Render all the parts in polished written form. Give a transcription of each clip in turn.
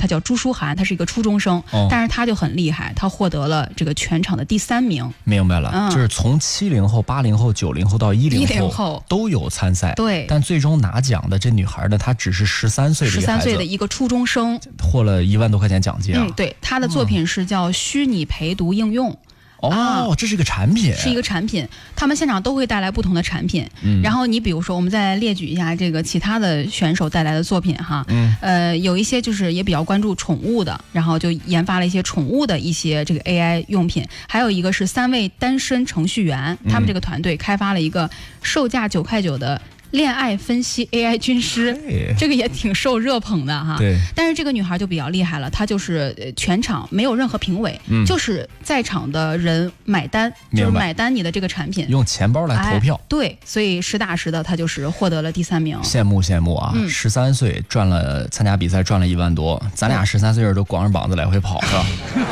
他叫朱书涵，他是一个初中生，但是他就很厉害，他获得了这个全场的第3名。 明白了，就是从70后、80后、90后到10后都有参赛， 对， 但最终拿奖的这女孩呢，她只是13岁的一个孩子，13 岁的一个初中生， 获了1万多块钱奖金啊。 对，她的作品是叫虚拟陪读应用。 这是一个产品， 是一个产品，他们现场都会带来不同的产品。然后你比如说，我们再列举一下这个其他的选手带来的作品哈。有一些就是也比较关注宠物的，然后就研发了一些宠物的一些这个 AI 用品。还有一个是3位单身程序员，他们这个团队开发了一个售价9.9块的恋爱分析 AI 军师，这个也挺受热捧的哈。 对。 但是这个女孩就比较厉害了，她就是全场没有任何评委，就是在场的人买单，就是买单你的这个产品， 用钱包来投票。 对，所以实打实的，她就是获得了第3名。 羡慕羡慕啊！13岁参加比赛赚了1万多，咱俩13岁都光着膀子来回跑是吧？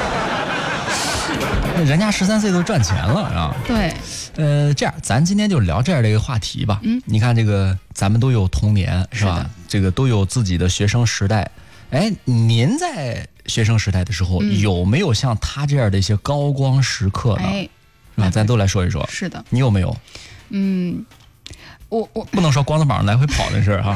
人家13岁都赚钱了啊！ 对。 这样，咱今天就聊这样的一个话题吧。你看这个，咱们都有童年是吧？这个都有自己的学生时代。哎，您在学生时代的时候，有没有像他这样的一些高光时刻呢？咱都来说一说。 是的， 你有没有？ 我不能说光着膀子来回跑的事儿哈。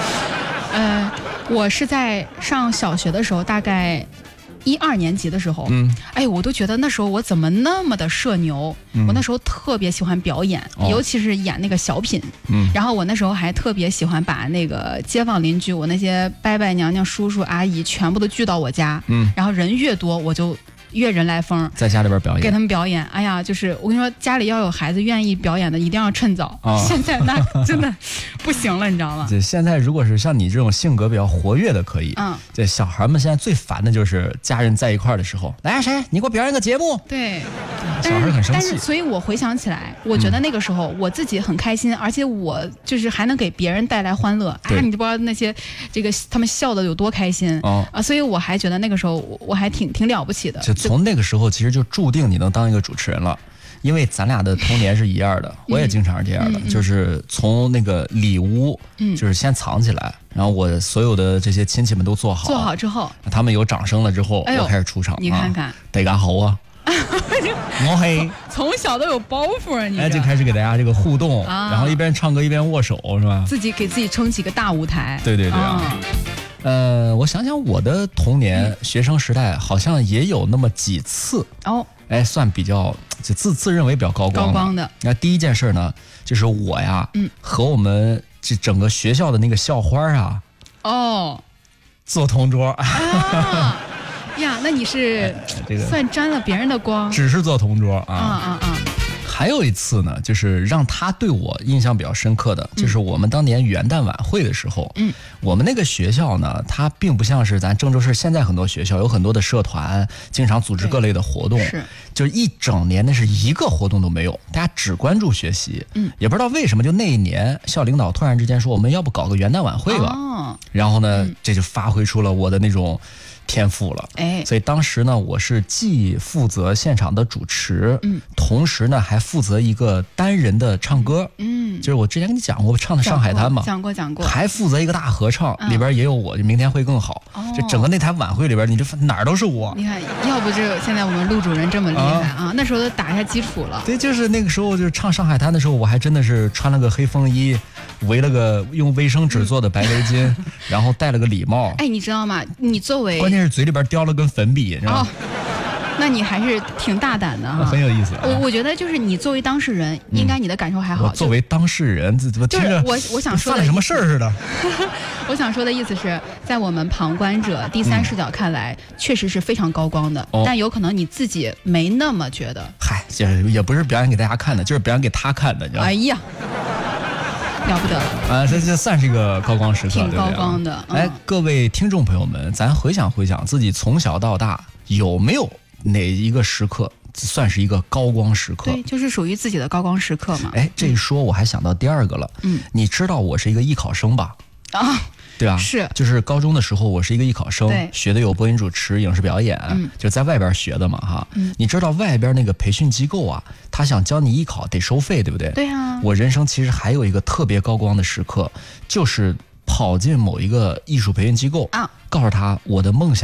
我是在上小学的时候，大概1、2年级的时候，我都觉得那时候我怎么那么的社牛。我那时候特别喜欢表演，尤其是演那个小品。然后我那时候还特别喜欢把那个街坊邻居，我那些伯伯娘娘、叔叔阿姨全部都聚到我家。然后人越多，我就越人来疯， 在家里边表演， 给他们表演。哎呀，就是我跟你说，家里要有孩子愿意表演的，一定要趁早。现在那真的不行了，你知道吗？ 现在如果是像你这种性格比较活跃的，可以。这小孩们现在最烦的就是家人在一块儿的时候，来谁，你给我表演个节目。 对， 小孩很生气。 但是，所以我回想起来，我觉得那个时候我自己很开心，而且我就是还能给别人带来欢乐。你就不知道那些他们笑的有多开心所以我还觉得那个时候我还挺了不起的。 从那个时候其实就注定你能当一个主持人了，因为咱俩的童年是一样的，我也经常是这样的，就是从那个里屋，就是先藏起来，然后我所有的这些亲戚们都做好之后，他们有掌声了之后，我开始出场。 你看看， 大家好啊！我嘿， 从小都有包袱啊！你就开始给大家这个互动，然后一边唱歌一边握手，是吧？ 自己给自己撑起个大舞台。 对我想想我的童年学生时代好像也有那么几次算比较就自认为比较高光的。那第一件事呢，就是我呀，和我们这整个学校的那个校花啊，做同桌呀，那你是算沾了别人的光， 只是做同桌还有一次呢，就是让他对我印象比较深刻的，就是我们当年元旦晚会的时候，我们那个学校呢，它并不像是咱郑州市现在很多学校有很多的社团，经常组织各类的活动，就是一整年那是一个活动都没有，大家只关注学习，也不知道为什么，就那一年校领导突然之间说，我们要不搞个元旦晚会吧，然后呢，这就发挥出了我的那种天赋了，所以当时呢，我是既负责现场的主持，同时呢还负责一个单人的唱歌，就是我之前跟你讲过，我唱的《上海滩》嘛， 讲过， 还负责一个大合唱，里边也有我，就明天会更好，就整个那台晚会里边，你这哪儿都是我。 你看，要不就现在我们陆主任这么厉害那时候都打下基础了。 对，就是那个时候，就是唱《上海滩》的时候，我还真的是穿了个黑风衣，围了个用卫生纸做的白围巾，然后戴了个礼帽。 你知道吗？你作为关键是嘴里边叼了根粉笔，你知道吗？ 那你还是挺大胆的哈， 很有意思。 我觉得就是你作为当事人，应该你的感受还好。 我作为当事人，怎么听着我想说的犯了什么事儿似的？ 我想说的意思是在我们旁观者第三视角看来，确实是非常高光的，但有可能你自己没那么觉得。 嗨，也不是表演给大家看的，就是表演给他看的，你知道吗？ 哎呀，了不得了这算是一个高光时刻， 挺高光的。 各位听众朋友们，咱回想自己从小到大有没有哪一个时刻算是一个高光时刻？ 对，就是属于自己的高光时刻嘛。 这一说我还想到第二个了。你知道我是一个艺考生吧？对吧？ 是， 就是高中的时候我是一个艺考生，学的有播音主持、影视表演，就在外边学的嘛哈。你知道外边那个培训机构啊，他想教你艺考得收费，对不对？ 对啊。 我人生其实还有一个特别高光的时刻，就是跑进某一个艺术培训机构告诉他我的梦想